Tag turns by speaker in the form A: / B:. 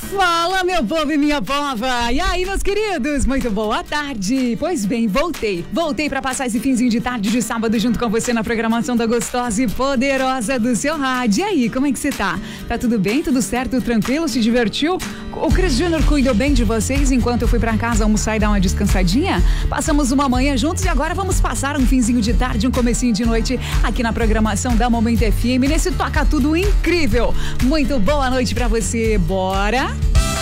A: Fala, meu povo e minha pova! E aí, meus queridos? Muito boa tarde! Pois bem, voltei pra passar esse finzinho de tarde de sábado junto com você na programação da gostosa e poderosa do seu rádio. E aí, como é que você tá? Tá tudo bem? Tudo certo? Tranquilo? Se divertiu? O Cris Júnior cuidou bem de vocês enquanto eu fui pra casa almoçar e dar uma descansadinha? Passamos uma manhã juntos e agora vamos passar um finzinho de tarde, um comecinho de noite aqui na programação da Momento FM, nesse Toca Tudo incrível. Muito boa noite pra você. Bora?